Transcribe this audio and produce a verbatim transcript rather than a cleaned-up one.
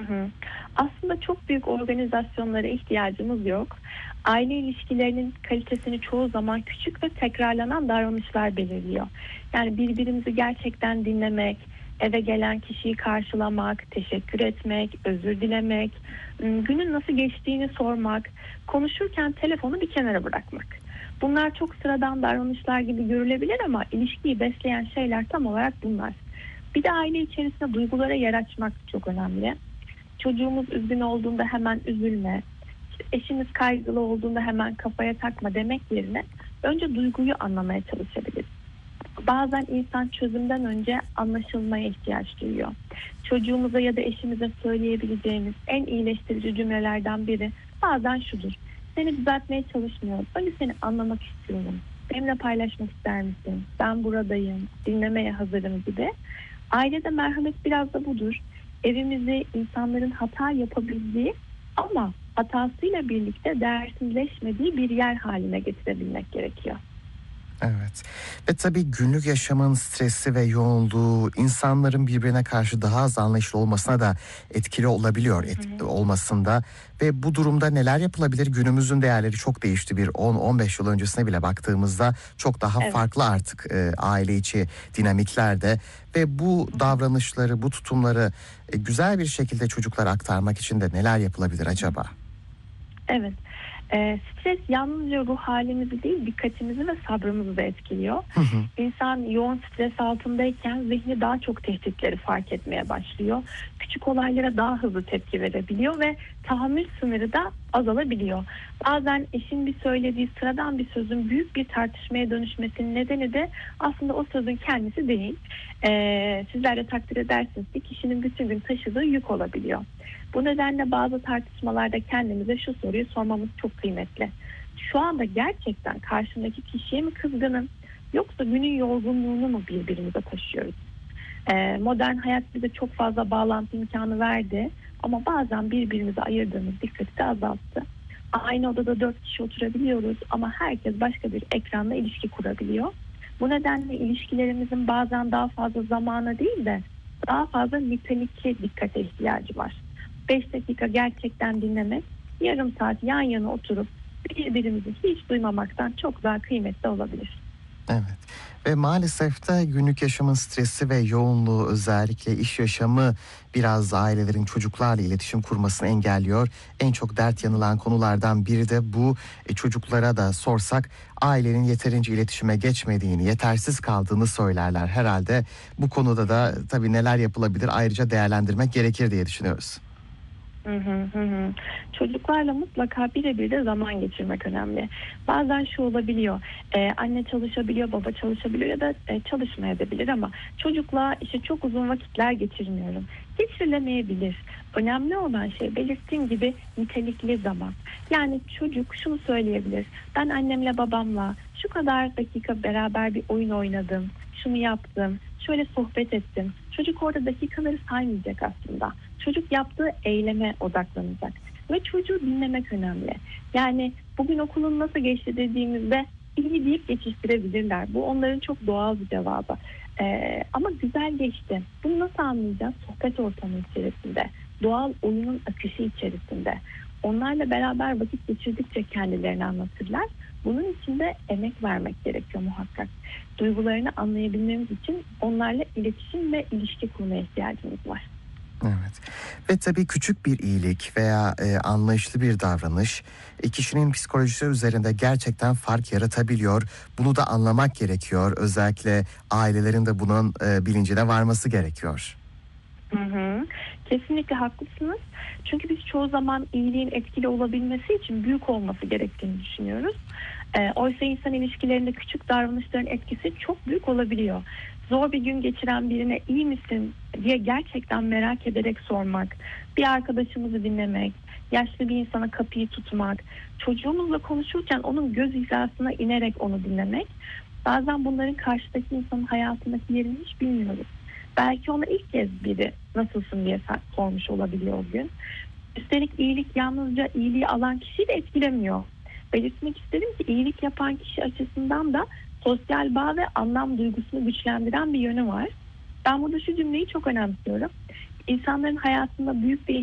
hı. Aslında çok büyük organizasyonlara ihtiyacımız yok. Aile ilişkilerinin kalitesini çoğu zaman küçük ve tekrarlanan davranışlar belirliyor. Yani birbirimizi gerçekten dinlemek, eve gelen kişiyi karşılamak, teşekkür etmek, özür dilemek, ım, günün nasıl geçtiğini sormak, konuşurken telefonu bir kenara bırakmak. Bunlar çok sıradan davranışlar gibi görülebilir ama ilişkiyi besleyen şeyler tam olarak bunlar. Bir de aile içerisinde duygulara yer açmak çok önemli. Çocuğumuz üzgün olduğunda hemen üzülme, işte eşimiz kaygılı olduğunda hemen kafaya takma demek yerine önce duyguyu anlamaya çalışabiliriz. Bazen insan çözümden önce anlaşılmaya ihtiyaç duyuyor. Çocuğumuza ya da eşimize söyleyebileceğimiz en iyileştirici cümlelerden biri bazen şudur: seni düzeltmeye çalışmıyorum, önce seni anlamak istiyorum. Benimle paylaşmak ister misin? Ben buradayım, dinlemeye hazırım gibi. Ailede merhamet biraz da budur. Evimizi insanların hata yapabildiği ama hatasıyla birlikte değersizleşmediği bir yer haline getirebilmek gerekiyor. Evet. Ve tabii günlük yaşamın stresi ve yoğunluğu insanların birbirine karşı daha az anlayışlı olmasına da etkili olabiliyor, Hı et, hı. olmasında. Ve bu durumda neler yapılabilir? Günümüzün değerleri çok değişti. Bir on on beş yıl öncesine bile baktığımızda çok daha Evet. farklı artık e, aile içi dinamiklerde. Ve bu Hı hı. davranışları, bu tutumları e, güzel bir şekilde çocuklara aktarmak için de neler yapılabilir acaba? Evet. Eee, stres yalnızca ruh halimizi değil, dikkatimizi ve sabrımızı da etkiliyor. Hı hı. İnsan yoğun stres altındayken zihni daha çok tehditleri fark etmeye başlıyor. Küçük olaylara daha hızlı tepki verebiliyor ve tahammül sınırı da azalabiliyor. Bazen eşin bir söylediği sıradan bir sözün büyük bir tartışmaya dönüşmesinin nedeni de aslında o sözün kendisi değil. Eee sizler de takdir edersiniz ki kişinin bütün gün taşıdığı yük olabiliyor. Bu nedenle bazı tartışmalarda kendimize şu soruyu sormamız çok kıymetli: şu anda gerçekten karşımdaki kişiye mi kızgınım, yoksa günün yorgunluğunu mu birbirimize taşıyoruz? Ee, modern hayat bize çok fazla bağlantı imkanı verdi ama bazen birbirimize ayırdığımız dikkati de azalttı. Aynı odada dört kişi oturabiliyoruz ama herkes başka bir ekranla ilişki kurabiliyor. Bu nedenle ilişkilerimizin bazen daha fazla zamana değil de daha fazla nitelikli dikkate ihtiyacı var. Beş dakika gerçekten dinlemek, yarım saat yan yana oturup birbirimizi hiç duymamaktan çok daha kıymetli olabilir. Evet ve maalesef de günlük yaşamın stresi ve yoğunluğu, özellikle iş yaşamı biraz ailelerin çocuklarla iletişim kurmasını engelliyor. En çok dert yanılan konulardan biri de bu. E, çocuklara da sorsak ailenin yeterince iletişime geçmediğini, yetersiz kaldığını söylerler herhalde. Bu konuda da tabii neler yapılabilir ayrıca değerlendirmek gerekir diye düşünüyoruz. Hı hı, hı hı. Çocuklarla mutlaka birebir de zaman geçirmek önemli. Bazen şu olabiliyor: e, anne çalışabiliyor, baba çalışabiliyor ya da e, çalışmayabilir ama çocukla işte çok uzun vakitler geçirmiyorum. Geçirilemeyebilir. Önemli olan şey, belirttiğim gibi, nitelikli zaman. Yani çocuk şunu söyleyebilir: ben annemle babamla şu kadar dakika beraber bir oyun oynadım, şunu yaptım, şöyle sohbet ettim. Çocuk orada dakikaları saymayacak aslında. Çocuk yaptığı eyleme odaklanacak. Ve çocuğu dinlemek önemli. Yani bugün okulun nasıl geçti dediğimizde iyi deyip geçiştirebilirler. Bu onların çok doğal bir cevabı. Ee, ama güzel geçti. Bunu nasıl anlayacağız? Sohbet ortamı içerisinde. Doğal oyunun akışı içerisinde. Onlarla beraber vakit geçirdikçe kendilerini anlatırlar. Bunun için de emek vermek gerekiyor muhakkak. Duygularını anlayabilmemiz için onlarla iletişim ve ilişki kurmaya ihtiyacımız var. Evet ve tabii küçük bir iyilik veya e, anlayışlı bir davranış e, kişinin psikolojisi üzerinde gerçekten fark yaratabiliyor. Bunu da anlamak gerekiyor. Özellikle ailelerin de bunun e, bilincine varması gerekiyor. Hı hı. Kesinlikle haklısınız. Çünkü biz çoğu zaman iyiliğin etkili olabilmesi için büyük olması gerektiğini düşünüyoruz. Ee, oysa insan ilişkilerinde küçük davranışların etkisi çok büyük olabiliyor. Zor bir gün geçiren birine iyi misin diye gerçekten merak ederek sormak, bir arkadaşımızı dinlemek, yaşlı bir insana kapıyı tutmak, çocuğumuzla konuşurken onun göz hizasına inerek onu dinlemek. Bazen bunların karşıdaki insanın hayatındaki yerini hiç bilmiyoruz. Belki ona ilk kez biri nasılsın diye sormuş olabiliyor o gün. Üstelik iyilik yalnızca iyiliği alan kişiyi de etkilemiyor. Belirtmek isterim ki iyilik yapan kişi açısından da sosyal bağ ve anlam duygusunu güçlendiren bir yönü var. Ben burada şu cümleyi çok önemsiyorum: İnsanların hayatında büyük değişiklikler